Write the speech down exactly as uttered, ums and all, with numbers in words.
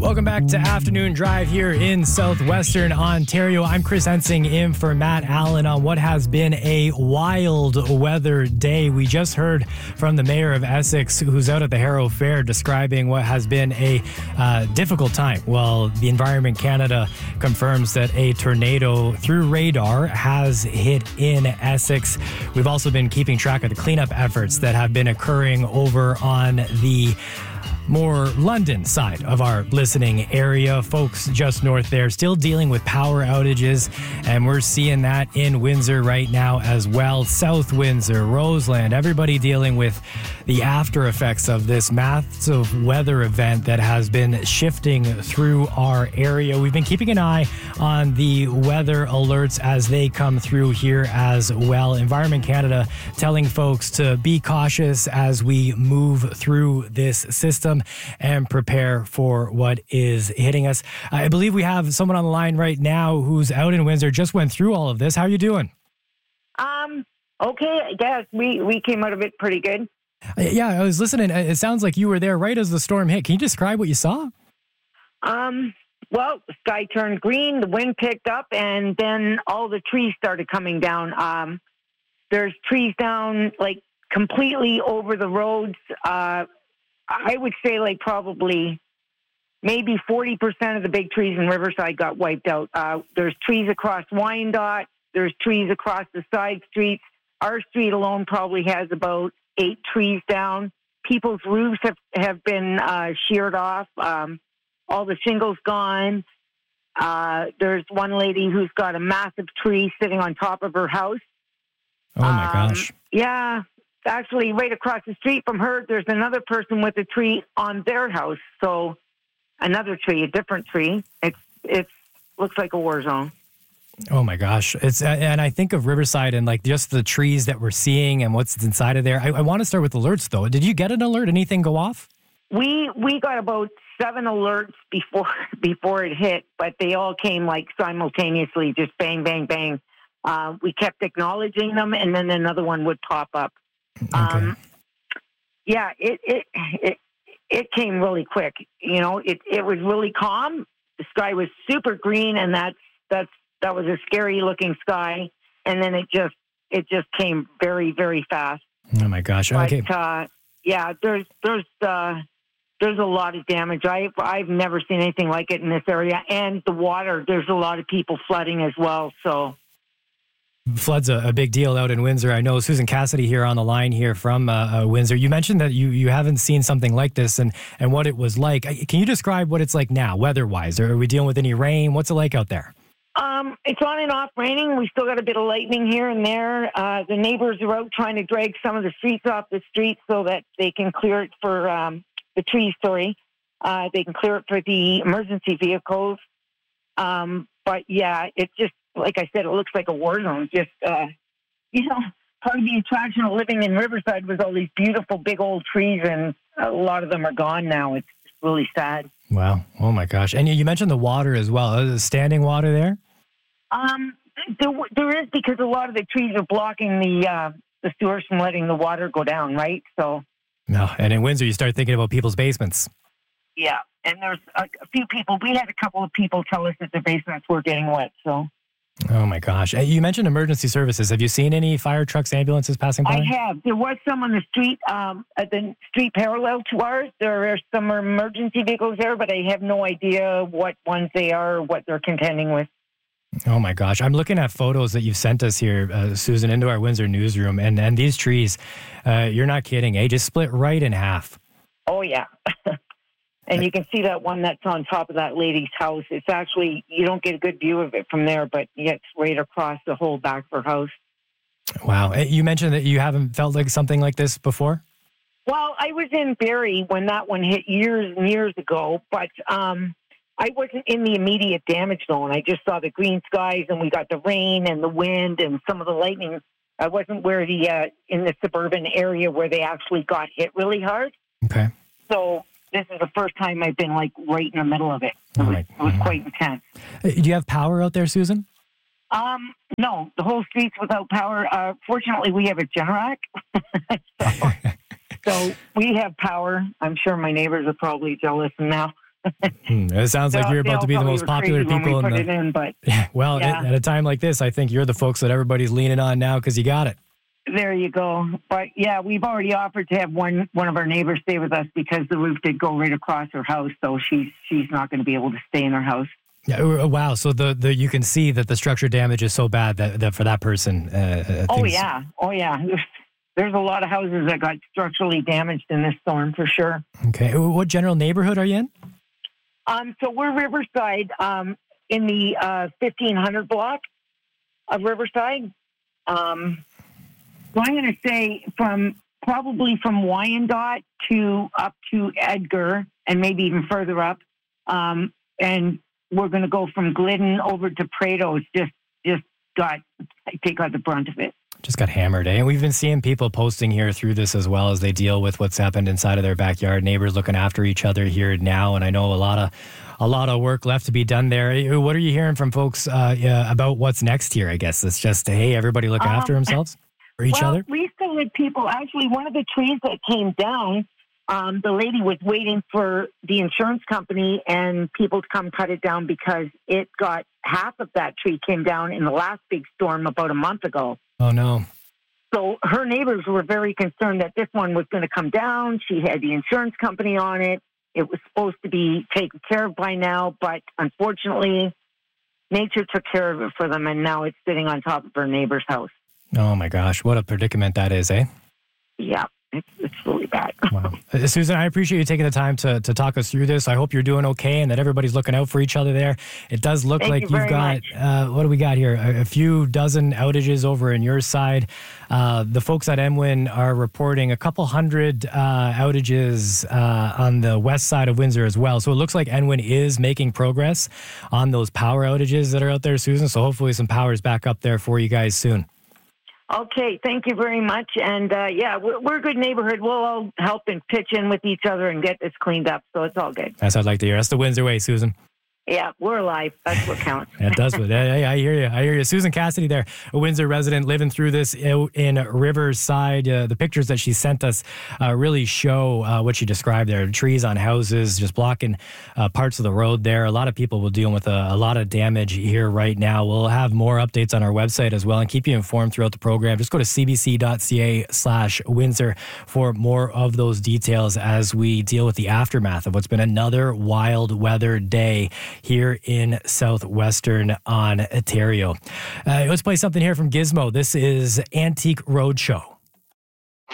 Welcome back to Afternoon Drive here in southwestern Ontario. I'm Chris Hensing in for Matt Allen on what has been a wild weather day. We just heard from the mayor of Essex, who's out at the Harrow Fair, describing what has been a uh, difficult time. Well, the Environment Canada confirms that a tornado through radar has hit in Essex. We've also been keeping track of the cleanup efforts that have been occurring over on the more London side of our listening area. Folks just north there still dealing with power outages, and we're seeing that in Windsor right now as well. South Windsor, Roseland, everybody dealing with the after effects of this massive weather event that has been shifting through our area. We've been keeping an eye on the weather alerts as they come through here as well. Environment Canada telling folks to be cautious as we move through this system and prepare for what is hitting us. I believe we have someone on the line right now who's out in Windsor, just went through all of this. How are you doing? Um, okay, I guess we, we came out of it pretty good. Yeah, I was listening. It sounds like you were there right as the storm hit. Can you describe what you saw? Um, well, the sky turned green, the wind picked up, and then all the trees started coming down. Um, there's trees down, like, completely over the roads. Uh, I would say like probably maybe forty percent of the big trees in Riverside got wiped out. Uh, there's trees across Wyandotte. There's trees across the side streets. Our street alone probably has about eight trees down. People's roofs have, have been uh, sheared off. Um, all the shingles gone. Uh, there's one lady who's got a massive tree sitting on top of her house. Oh, my um, gosh. Yeah. Actually, right across the street from her, there's another person with a tree on their house. So another tree, a different tree. It's it looks like a war zone. Oh my gosh. It's and I think of Riverside and like just the trees that we're seeing and what's inside of there. I, I want to start with alerts though. Did you get an alert? Anything go off? We we got about seven alerts before before it hit, but they all came like simultaneously, just bang, bang, bang. Uh, we kept acknowledging them, and then another one would pop up. Okay. Um, yeah, it, it it it came really quick. You know, it it was really calm. The sky was super green, and that's that's that was a scary looking sky. And then it just it just came very very fast. Oh my gosh! Okay. But, uh, yeah, there's there's uh, there's a lot of damage. I I've never seen anything like it in this area, and the water. There's a lot of people flooding as well. So. Flood's a, a big deal out in Windsor. I know Susan Cassidy here on the line here from uh, uh, Windsor. You mentioned that you, you haven't seen something like this and, and what it was like. Can you describe what it's like now, weather-wise? Are we dealing with any rain? What's it like out there? Um, it's on and off raining. We still got a bit of lightning here and there. Uh, the neighbors are out trying to drag some of the streets off the street so that they can clear it for um, the trees, sorry. Uh, they can clear it for the emergency vehicles. Um, but, yeah, it just, like I said, it looks like a war zone. Just, uh, you know, part of the attraction of living in Riverside was all these beautiful big old trees, and a lot of them are gone now. It's just really sad. Wow. Oh, my gosh. And you mentioned the water as well. Is it standing water there? Um, there, there is, because a lot of the trees are blocking the uh, the sewers from letting the water go down, right? So. No. And in Windsor, you start thinking about people's basements. Yeah. And there's a, a few people. We had a couple of people tell us that their basements were getting wet, so. Oh, my gosh. You mentioned emergency services. Have you seen any fire trucks, ambulances passing by? I have. There was some on the street, um, at the street parallel to ours. There are some emergency vehicles there, but I have no idea what ones they are or what they're contending with. Oh, my gosh. I'm looking at photos that you've sent us here, uh, Susan, into our Windsor newsroom. And, and these trees, uh, you're not kidding, eh? Just split right in half. Oh, yeah. And you can see that one that's on top of that lady's house. It's actually, you don't get a good view of it from there, but it's right across the whole back of her house. Wow. You mentioned that you haven't felt like something like this before? Well, I was in Barrie when that one hit years and years ago, but um, I wasn't in the immediate damage zone. I just saw the green skies, and we got the rain and the wind and some of the lightning. I wasn't where the uh, in the suburban area where they actually got hit really hard. Okay. So this is the first time I've been like right in the middle of it. It was, right. it was quite intense. Do you have power out there, Susan? Um, no, the whole street's without power. Uh, fortunately, we have a Generac. so, so we have power. I'm sure my neighbors are probably jealous now. Hmm, it sounds like you're about to be the most popular people in the. It in, but, well, yeah. at, at a time like this, I think you're the folks that everybody's leaning on now because you got it. There you go. But yeah, we've already offered to have one one of our neighbors stay with us because the roof did go right across her house, so she's she's not going to be able to stay in her house. Yeah, wow. So the, the you can see that the structure damage is so bad that, that for that person. Uh, oh yeah, oh yeah. There's, there's a lot of houses that got structurally damaged in this storm for sure. Okay, what general neighborhood are you in? Um, so we're Riverside, um, in the uh, fifteen hundred block of Riverside. Um. So I'm going to say from probably from Wyandotte to up to Edgar and maybe even further up. Um, and we're going to go from Glidden over to Prado. It's just, just got, they got the brunt of it. Just got hammered, eh? And we've been seeing people posting here through this as well as they deal with what's happened inside of their backyard. Neighbors looking after each other here now. And I know a lot of a lot of work left to be done there. What are you hearing from folks uh, yeah, about what's next here? I guess it's just, hey, everybody look um, after themselves? For each well, other? We still had people. Actually, one of the trees that came down, um, the lady was waiting for the insurance company and people to come cut it down because it got half of that tree came down in the last big storm about a month ago. Oh, no. So her neighbors were very concerned that this one was going to come down. She had the insurance company on it. It was supposed to be taken care of by now, but unfortunately, nature took care of it for them, and now it's sitting on top of her neighbor's house. Oh, my gosh. What a predicament that is, eh? Yeah, it's, it's really bad. Wow. Uh, Susan, I appreciate you taking the time to, to talk us through this. I hope you're doing okay and that everybody's looking out for each other there. It does look Thank like you you've got, uh, what do we got here? A, a few dozen outages over in your side. Uh, the folks at M W I N are reporting a couple hundred uh, outages uh, on the west side of Windsor as well. So it looks like M W I N is making progress on those power outages that are out there, Susan. So hopefully some power's back up there for you guys soon. Okay, thank you very much. And uh, yeah, we're, we're a good neighborhood. We'll all help and pitch in with each other and get this cleaned up. So it's all good. That's what I'd like to hear. That's the Windsor way, Susan. Yeah, we're alive. That's what counts. It does. I, I hear you. I hear you. Susan Cassidy there, a Windsor resident living through this in Riverside. Uh, the pictures that she sent us uh, really show uh, what she described there. Trees on houses, just blocking uh, parts of the road there. A lot of people will deal with a, a lot of damage here right now. We'll have more updates on our website as well and keep you informed throughout the program. Just go to cbc.ca slash Windsor for more of those details as we deal with the aftermath of what's been another wild weather day here in southwestern Ontario. Uh, let's play something here from Gizmo. This is Antique Roadshow.